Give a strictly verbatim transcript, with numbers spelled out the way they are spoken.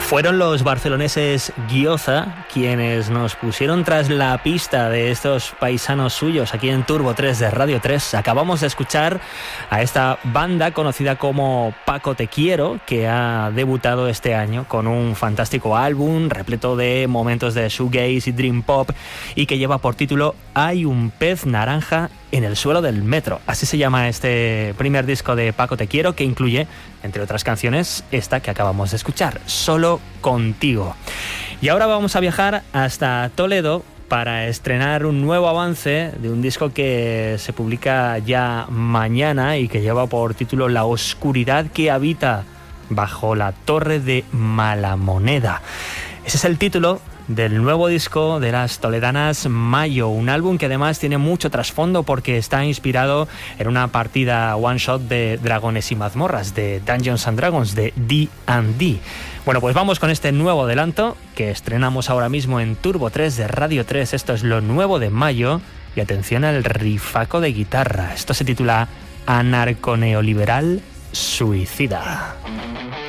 Fueron los barceloneses Gioza quienes nos pusieron tras la pista de estos paisanos suyos aquí en Turbo tres de Radio tres. Acabamos de escuchar a esta banda conocida como Paco Te Quiero, que ha debutado este año con un fantástico álbum repleto de momentos de shoegaze y dream pop y que lleva por título Hay un pez naranja en el suelo del metro. Así se llama este primer disco de Paco Te Quiero, que incluye, entre otras canciones, esta que acabamos de escuchar, Solo Contigo. Y ahora vamos a viajar hasta Toledo para estrenar un nuevo avance de un disco que se publica ya mañana y que lleva por título La oscuridad que habita bajo la torre de Malamoneda. Ese es el título del nuevo disco de las toledanas Mayo, un álbum que además tiene mucho trasfondo porque está inspirado en una partida one shot de Dragones y Mazmorras, de Dungeons and Dragons, de D and D. Bueno, pues vamos con este nuevo adelanto que estrenamos ahora mismo en Turbo tres de Radio tres. Esto es lo nuevo de Mayo y atención al rifaco de guitarra. Esto se titula Anarconeoliberal Suicida.